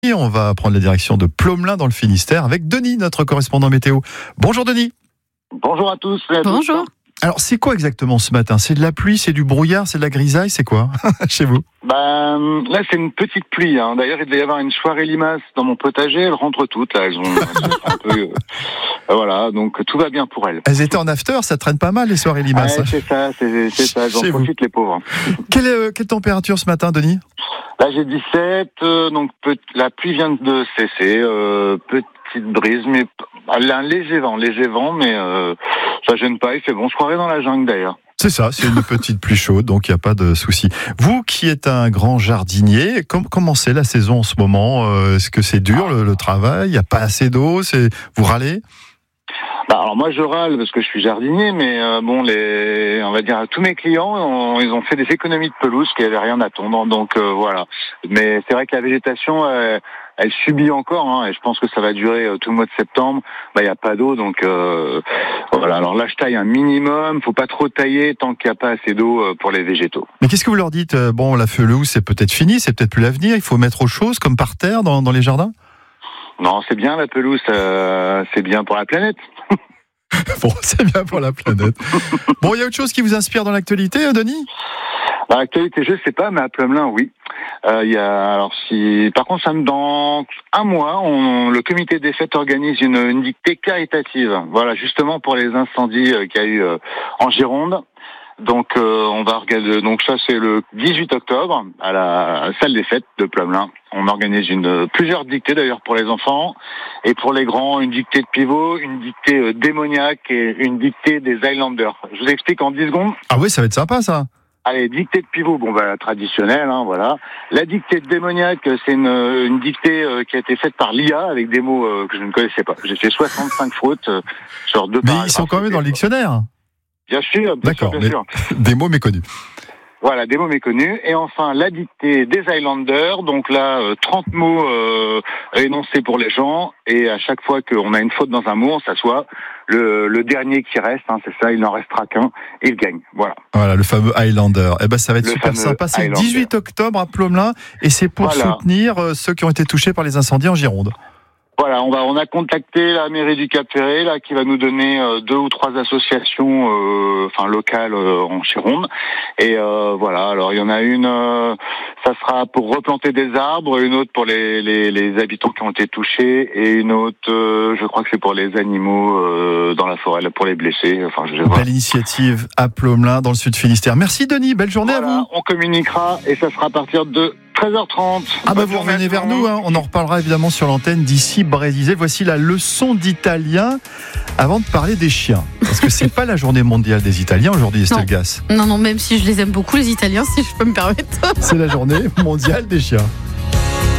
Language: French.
Et on va prendre la direction de Plomelin dans le Finistère avec Denis, notre correspondant météo. Bonjour Denis. Bonjour à tous. Bonjour. Alors c'est quoi exactement ce matin ? C'est de la pluie, c'est du brouillard, c'est de la grisaille, c'est quoi chez vous ? Là c'est une petite pluie. D'ailleurs il devait y avoir une soirée limace dans mon potager. Elles rentrent toutes là. Elles ont un peu. Voilà, donc tout va bien pour elles. Elles étaient en after, ça traîne pas mal les soirées limaces. Ouais, c'est ça. J'en profite les pauvres. Quelle température ce matin, Denis ? Là j'ai 17, donc la pluie vient de cesser. Petite brise, mais elle a un léger vent, mais ça gêne pas. Il fait bon. Je croirais dans la jungle d'ailleurs. C'est ça, c'est une petite pluie chaude, donc il n'y a pas de souci. Vous qui êtes un grand jardinier, comment c'est la saison en ce moment ? Est-ce que c'est dur le travail ? Il n'y a pas assez d'eau ? Vous râlez ? Alors moi je râle parce que je suis jardinier, mais on va dire tous mes clients, ils ont fait des économies de pelouse qui n'avaient rien à tondre, donc voilà. Mais c'est vrai que la végétation, elle subit encore, et je pense que ça va durer tout le mois de septembre. Il n'y a pas d'eau, donc voilà. Alors là je taille un minimum, faut pas trop tailler tant qu'il n'y a pas assez d'eau pour les végétaux. Mais qu'est-ce que vous leur dites ? Bon, la pelouse c'est peut-être fini, c'est peut-être plus l'avenir, il faut mettre autre chose comme par terre dans les jardins ? Non, c'est bien la pelouse, c'est bien pour la planète. Bon, c'est bien pour la planète. Bon, il y a autre chose qui vous inspire dans l'actualité, Denis ? L'actualité, je sais pas, mais à Plomelin, oui. Par contre, dans un mois, le comité des fêtes organise une dictée caritative. Voilà, justement pour les incendies qu'il y a eu en Gironde. Donc on va organiser. Donc ça c'est le 18 octobre à la salle des fêtes de Plomelin. On organise plusieurs dictées d'ailleurs pour les enfants et pour les grands, une dictée de pivot, une dictée démoniaque et une dictée des Highlanders. Je vous explique en 10 secondes. Ah oui, ça va être sympa ça. Allez, dictée de pivot, traditionnelle, voilà. La dictée de démoniaque, c'est une dictée qui a été faite par l'IA avec des mots que je ne connaissais pas. J'ai fait 65 fautes sur 2 paragraphes. Mais ils sont quand même dans le dictionnaire. Bien sûr, bien sûr. Des mots méconnus. Voilà, des mots méconnus. Et enfin, la dictée des Highlanders. Donc là, 30 mots énoncés pour les gens. Et à chaque fois qu'on a une faute dans un mot, on s'assoit. Le dernier qui reste, c'est ça, il n'en restera qu'un. Et il gagne. Voilà, le fameux Highlander. Ça va être super sympa. C'est le 18 octobre à Plomelin. Et c'est pour soutenir ceux qui ont été touchés par les incendies en Gironde. Voilà, on a contacté la mairie du Cap-Ferré qui va nous donner 2 ou 3 associations locales en Gironde. Et voilà, alors il y en a une, ça sera pour replanter des arbres, une autre pour les habitants qui ont été touchés, et une autre, je crois que c'est pour les animaux dans la forêt, pour les blessés. Belle initiative à Plomelin dans le Sud Finistère. Merci Denis, belle journée à vous. On communiquera et ça sera à partir de 13h30. Vous revenez vers nous, on en reparlera évidemment sur l'antenne d'ici Brésil. Voici la leçon d'italien avant de parler des chiens. Parce que c'est pas la journée mondiale des Italiens aujourd'hui, Estelle Gass. Non, même si je les aime beaucoup les Italiens, si je peux me permettre. C'est la journée mondiale des chiens.